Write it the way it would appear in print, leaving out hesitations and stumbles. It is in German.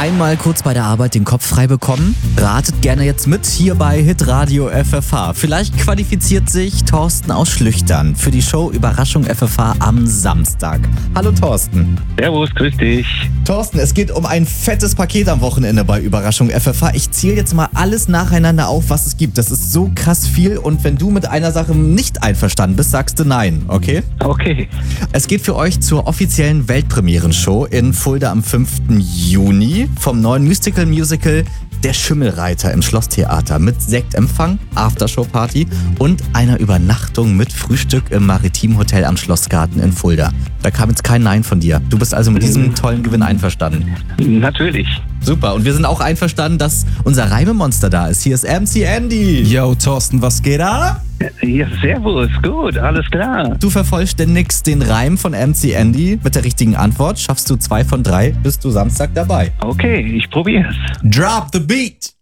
einmal kurz bei der Arbeit den Kopf frei bekommen? Ratet gerne jetzt mit hier bei Hitradio FFH. Vielleicht qualifiziert sich Thorsten aus Schlüchtern für die Show Überraschung FFH am Samstag. Hallo Thorsten. Servus, grüß dich. Thorsten, es geht um ein fettes Paket am Wochenende bei Überraschung FFH. Ich zähle jetzt mal alles nacheinander auf, was es gibt. Das ist so krass viel und wenn du mit einer Sache nicht einverstanden bist, sagst du nein, okay? Okay. Es geht für euch zur offiziellen Weltpremieren-Show in Fulda am 5. Juni vom neuen Musical Der Schimmelreiter im Schlosstheater mit Sektempfang, Aftershow-Party und einer Übernachtung mit Frühstück im Maritimhotel am Schlossgarten in Fulda. Da kam jetzt kein Nein von dir. Du bist also mit diesem tollen Gewinn einverstanden. Natürlich. Super. Und wir sind auch einverstanden, dass unser Reimemonster da ist. Hier ist MC Andy. Yo, Thorsten, was geht ab? Ja, servus, gut, alles klar. Du vervollständigst den Reim von MC Andy mit der richtigen Antwort. Schaffst du 2 von 3, bist du Samstag dabei. Okay, ich probier's. Drop the beat!